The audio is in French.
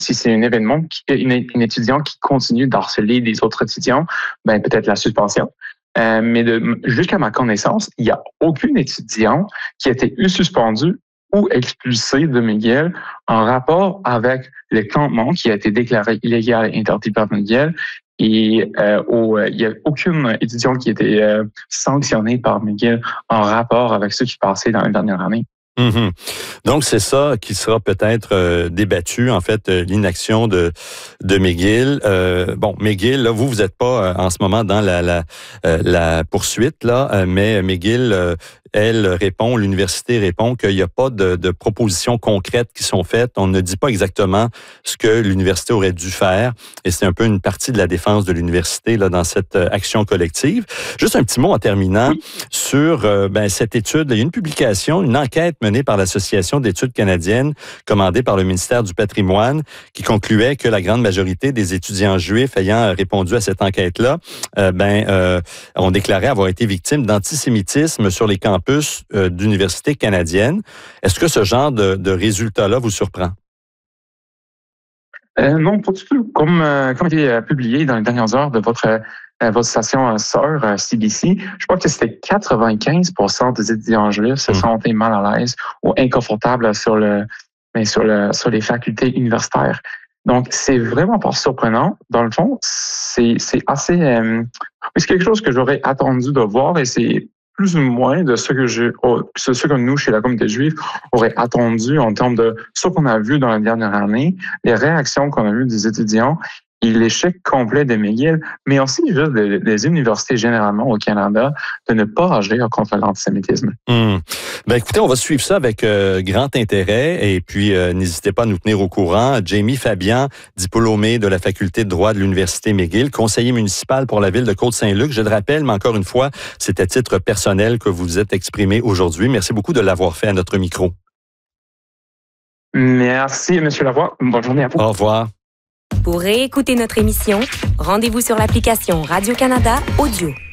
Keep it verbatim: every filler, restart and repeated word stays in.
si c'est un événement, qui, une, une étudiant qui continue d'harceler des autres étudiants, ben peut-être la suspension. Euh, mais de, jusqu'à ma connaissance, il n'y a aucun étudiant qui a été eu suspendu ou expulsé de McGill en rapport avec le campement qui a été déclaré illégal et interdit par McGill. Et euh, au, il n'y a aucun étudiant qui a été euh, sanctionné par McGill en rapport avec ce qui passait dans la dernière année. Mm-hmm. Donc, c'est ça qui sera peut-être euh, débattu, en fait, euh, l'inaction de de McGill. Euh, bon, McGill, là, vous, vous n'êtes pas euh, en ce moment dans la la, euh, la poursuite, là, euh, mais McGill, euh, elle répond, l'université répond qu'il n'y a pas de, de propositions concrètes qui sont faites. On ne dit pas exactement ce que l'université aurait dû faire. Et c'est un peu une partie de la défense de l'université là dans cette euh, action collective. Juste un petit mot en terminant oui. sur euh, ben, cette étude. Il y a une publication, une enquête menée par l'Association d'études canadiennes, commandée par le ministère du Patrimoine, qui concluait que la grande majorité des étudiants juifs ayant répondu à cette enquête-là, euh, ben, euh, ont déclaré avoir été victimes d'antisémitisme sur les campus euh, d'universités canadiennes. Est-ce que ce genre de, de résultat-là vous surprend? Euh, non, pas du tout. Comme, euh, comme il est publié dans les dernières heures de votre, euh, votre station sœur euh, C B C, je crois que c'était quatre-vingt-quinze pour cent des étudiants juifs se mmh. sentaient mal à l'aise ou inconfortables sur, le, mais sur, le, sur les facultés universitaires. Donc, c'est vraiment pas surprenant. Dans le fond, c'est, c'est assez... Euh, c'est quelque chose que j'aurais attendu de voir et c'est plus ou moins de ce que je, ce que nous, chez la communauté juive, aurait attendu en termes de ce qu'on a vu dans la dernière année, les réactions qu'on a vues des étudiants et l'échec complet de McGill, mais aussi juste des, des universités généralement au Canada de ne pas agir contre l'antisémitisme. Mmh. Ben écoutez, on va suivre ça avec euh, grand intérêt et puis euh, n'hésitez pas à nous tenir au courant. Jamie Fabian, diplômé de la faculté de droit de l'université McGill, conseiller municipal pour la ville de Côte-Saint-Luc. Je le rappelle, mais encore une fois, c'est à titre personnel que vous vous êtes exprimé aujourd'hui. Merci beaucoup de l'avoir fait à notre micro. Merci, M. Lavoie. Bonne journée à vous. Au revoir. Pour réécouter notre émission, rendez-vous sur l'application Radio-Canada Audio.